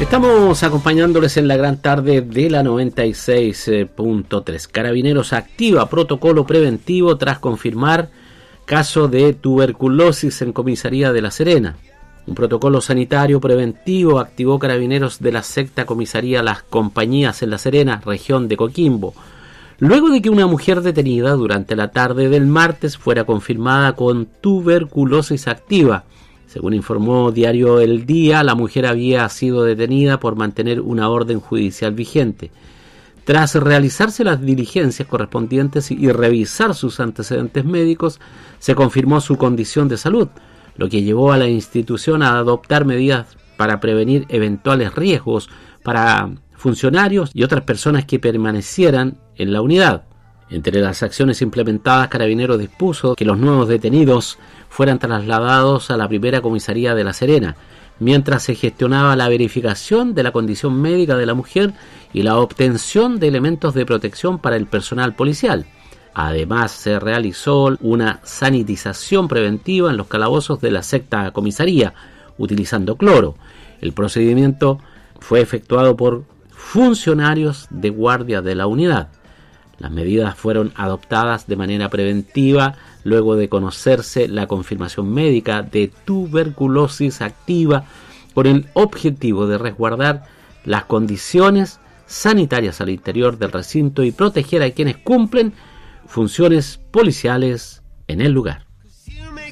Estamos acompañándoles en la gran tarde de la 96.3. Carabineros activa protocolo preventivo tras confirmar caso de tuberculosis en comisaría de La Serena. Un protocolo sanitario preventivo activó Carabineros de la sexta comisaría Las Compañías en La Serena, región de Coquimbo, luego de que una mujer detenida durante la tarde del martes fuera confirmada con tuberculosis activa. Según informó Diario El Día, la mujer había sido detenida por mantener una orden judicial vigente. Tras realizarse las diligencias correspondientes y revisar sus antecedentes médicos, se confirmó su condición de salud, lo que llevó a la institución a adoptar medidas para prevenir eventuales riesgos para funcionarios y otras personas que permanecieran en la unidad. Entre las acciones implementadas, Carabineros dispuso que los nuevos detenidos fueran trasladados a la primera comisaría de La Serena, mientras se gestionaba la verificación de la condición médica de la mujer y la obtención de elementos de protección para el personal policial. Además, se realizó una sanitización preventiva en los calabozos de la sexta comisaría, utilizando cloro. El procedimiento fue efectuado por funcionarios de guardia de la unidad. Las medidas fueron adoptadas de manera preventiva luego de conocerse la confirmación médica de tuberculosis activa con el objetivo de resguardar las condiciones sanitarias al interior del recinto y proteger a quienes cumplen funciones policiales en el lugar.